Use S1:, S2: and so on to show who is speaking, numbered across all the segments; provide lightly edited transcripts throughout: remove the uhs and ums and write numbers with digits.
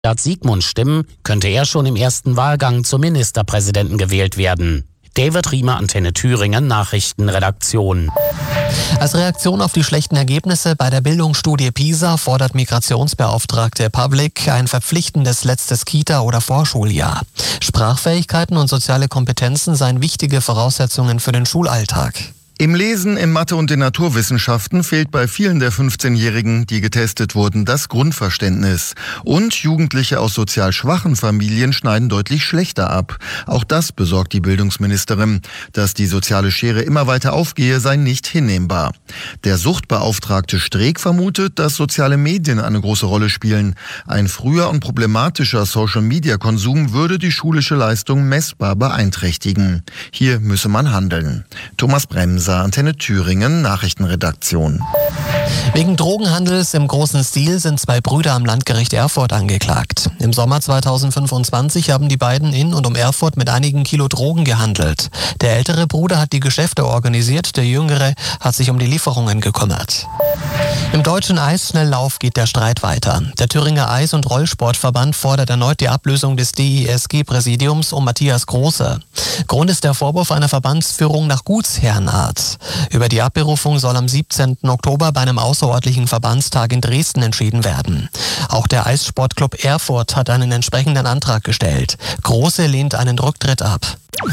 S1: Sigmund stimmen, könnte er schon im ersten Wahlgang zum Ministerpräsidenten gewählt werden. David Riemer, Antenne Thüringen, Nachrichtenredaktion.
S2: Als Reaktion auf die schlechten Ergebnisse bei der Bildungsstudie PISA fordert Migrationsbeauftragte Public ein verpflichtendes letztes Kita- oder Vorschuljahr. Sprachfähigkeiten und soziale Kompetenzen seien wichtige Voraussetzungen für den Schulalltag.
S3: Im Lesen, in Mathe und den Naturwissenschaften fehlt bei vielen der 15-Jährigen, die getestet wurden, das Grundverständnis. Und Jugendliche aus sozial schwachen Familien schneiden deutlich schlechter ab. Auch das besorgt die Bildungsministerin. Dass die soziale Schere immer weiter aufgehe, sei nicht hinnehmbar. Der Suchtbeauftragte Streeck vermutet, dass soziale Medien eine große Rolle spielen. Ein früher und problematischer Social-Media-Konsum würde die schulische Leistung messbar beeinträchtigen. Hier müsse man handeln. Thomas Bremser, Antenne Thüringen, Nachrichtenredaktion.
S2: Wegen Drogenhandels im großen Stil sind 2 Brüder am Landgericht Erfurt angeklagt. Im Sommer 2025 haben die beiden in und um Erfurt mit einigen Kilo Drogen gehandelt. Der ältere Bruder hat die Geschäfte organisiert, der jüngere hat sich um die Lieferungen gekümmert. Im deutschen Eisschnelllauf geht der Streit weiter. Der Thüringer Eis- und Rollsportverband fordert erneut die Ablösung des DISG-Präsidiums um Matthias Große. Grund ist der Vorwurf einer Verbandsführung nach Gutsherrenart. Über die Abberufung soll am 17. Oktober bei einem außerordentlichen Verbandstag in Dresden entschieden werden. Auch der Eissportclub Erfurt hat einen entsprechenden Antrag gestellt. Große lehnt einen Rücktritt ab.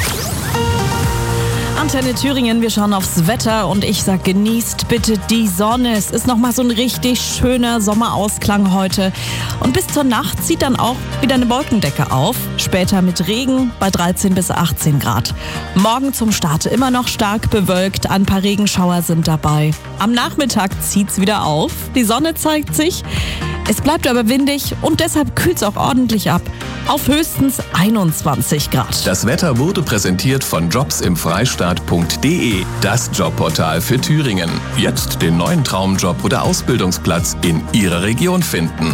S4: Antenne Thüringen, wir schauen aufs Wetter und ich sag, genießt bitte die Sonne. Es ist nochmal so ein richtig schöner Sommerausklang heute. Und bis zur Nacht zieht dann auch wieder eine Wolkendecke auf. Später mit Regen bei 13 bis 18 Grad. Morgen zum Start immer noch stark bewölkt. Ein paar Regenschauer sind dabei. Am Nachmittag zieht's wieder auf. Die Sonne zeigt sich. Es bleibt aber windig und deshalb kühlt's auch ordentlich ab. Auf höchstens 21 Grad.
S5: Das Wetter wurde präsentiert von jobsimfreistaat.de, das Jobportal für Thüringen. Jetzt den neuen Traumjob oder Ausbildungsplatz in Ihrer Region finden.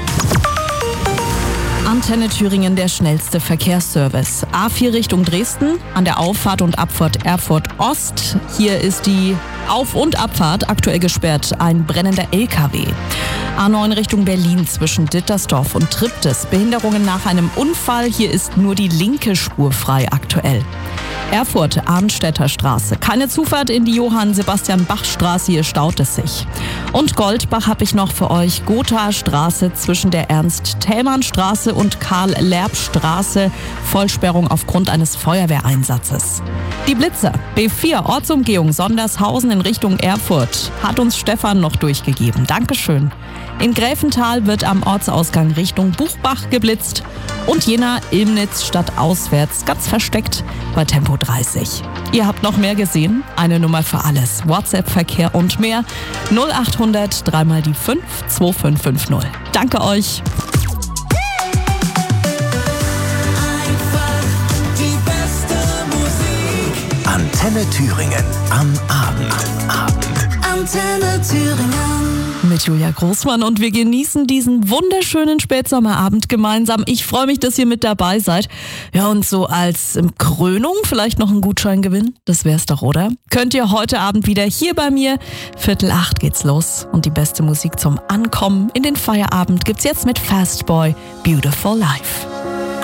S4: Antenne Thüringen, der schnellste Verkehrsservice. A4 Richtung Dresden, an der Auffahrt und Abfahrt Erfurt Ost. Hier ist die Auf- und Abfahrt aktuell gesperrt, ein brennender LKW. A9 Richtung Berlin zwischen Dittersdorf und Triptis. Behinderungen nach einem Unfall. Hier ist nur die linke Spur frei aktuell. Erfurt, Arnstädter Straße. Keine Zufahrt in die Johann-Sebastian-Bach-Straße, hier staut es sich. Und Goldbach habe ich noch für euch. Gothaer Straße zwischen der Ernst-Thälmann-Straße und Karl-Lerb-Straße. Vollsperrung aufgrund eines Feuerwehreinsatzes. Die Blitzer, B4, Ortsumgehung Sondershausen in Richtung Erfurt. Hat uns Stefan noch durchgegeben. Dankeschön. In Gräfenthal wird am Ortsausgang Richtung Buchbach geblitzt. Und Jena-Ilmnitz stadtauswärts ganz versteckt bei Tempo 30. Ihr habt noch mehr gesehen? Eine Nummer für alles. WhatsApp-Verkehr und mehr. 0800 3 die 5 2550. Danke euch.
S5: Antenne Thüringen am Abend.
S4: Antenne Thüringen. Mit Julia Großmann und wir genießen diesen wunderschönen Spätsommerabend gemeinsam. Ich freue mich, dass ihr mit dabei seid. Ja, und so als Krönung vielleicht noch einen Gutschein gewinnen. Das wär's doch, oder? Könnt ihr heute Abend wieder hier bei mir. 7:45 geht's los. Und die beste Musik zum Ankommen in den Feierabend gibt's jetzt mit Fastboy, Beautiful Life.